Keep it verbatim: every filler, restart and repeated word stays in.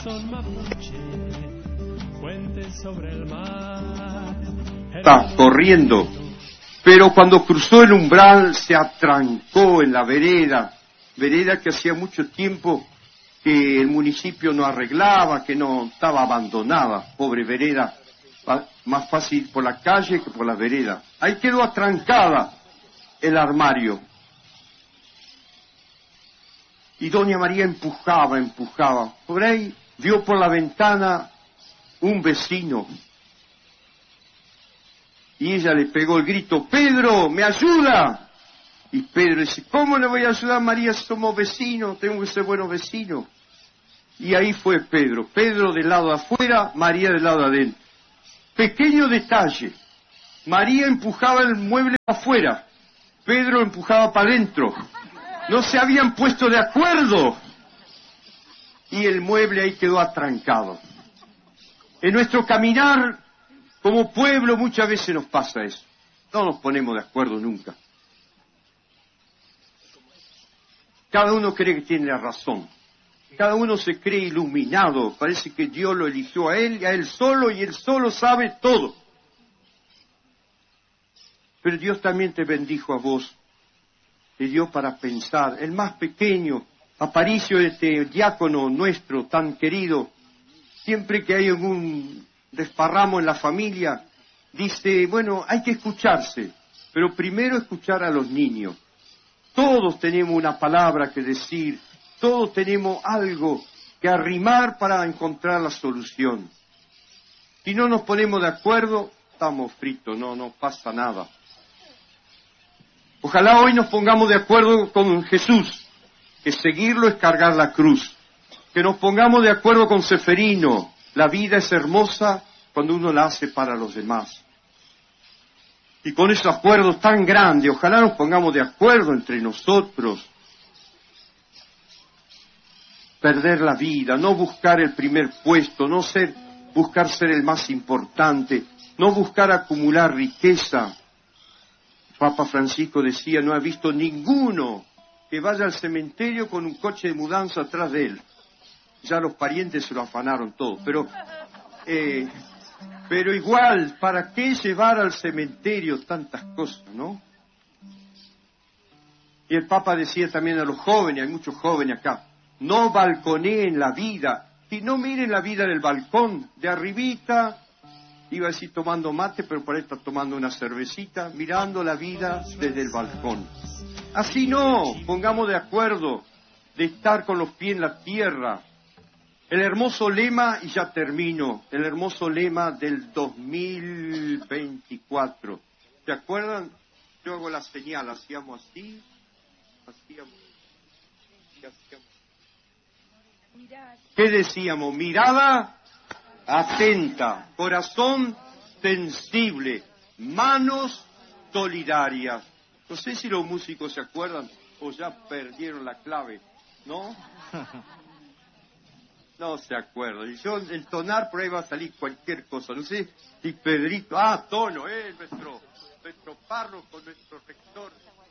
son mapuche, puentes sobre el mar. Está corriendo, pero cuando cruzó el umbral se atrancó en la vereda, vereda que hacía mucho tiempo que el municipio no arreglaba, que no estaba abandonada, pobre vereda, más fácil por la calle que por la vereda. Ahí quedó atrancada el armario. Y doña María empujaba, empujaba. Por ahí vio por la ventana un vecino. Y ella le pegó el grito, Pedro, ¿me ayuda? Y Pedro dice, ¿cómo le voy a ayudar, María? Somos vecinos, tengo que ser buenos vecinos. Y ahí fue Pedro. Pedro del lado de afuera, María del lado de adentro. Pequeño detalle. María empujaba el mueble afuera. Pedro empujaba para adentro. No se habían puesto de acuerdo. Y el mueble ahí quedó atrancado. En nuestro caminar como pueblo muchas veces nos pasa eso. No nos ponemos de acuerdo nunca. Cada uno cree que tiene la razón. Cada uno se cree iluminado. Parece que Dios lo eligió a él y a él solo, y él solo sabe todo. Pero Dios también te bendijo a vos. Te dio para pensar. El más pequeño, Aparicio, este diácono nuestro tan querido, siempre que hay algún desparramo en la familia, dice, bueno, hay que escucharse, pero primero escuchar a los niños. Todos tenemos una palabra que decir, todos tenemos algo que arrimar para encontrar la solución. Si no nos ponemos de acuerdo, estamos fritos, no, no pasa nada. Ojalá hoy nos pongamos de acuerdo con Jesús, que seguirlo es cargar la cruz. Que nos pongamos de acuerdo con Seferino, la vida es hermosa cuando uno la hace para los demás. Y con esos acuerdos tan grandes, ojalá nos pongamos de acuerdo entre nosotros. Perder la vida, no buscar el primer puesto, no ser, buscar ser el más importante, no buscar acumular riqueza. Papa Francisco decía, no ha visto ninguno que vaya al cementerio con un coche de mudanza atrás de él. Ya los parientes se lo afanaron todo, pero eh, pero igual, ¿para qué llevar al cementerio tantas cosas, no? Y el Papa decía también a los jóvenes, hay muchos jóvenes acá, no balconeen la vida, y no miren la vida del balcón, de arribita, iba a decir tomando mate, pero por ahí está tomando una cervecita, mirando la vida desde el balcón. Así no, pongamos de acuerdo de estar con los pies en la tierra. El hermoso lema, y ya termino, el hermoso lema del dos mil veinticuatro. ¿Se acuerdan? Yo hago la señal, hacíamos así, hacíamos, hacíamos. ¿Qué decíamos? Mirada atenta, corazón sensible, manos solidarias. No sé si los músicos se acuerdan o ya perdieron la clave, ¿no? No se acuerdan. Y yo entonar por ahí va a salir cualquier cosa. No sé si Pedrito, ah, tono, eh, nuestro, nuestro párroco, nuestro rector.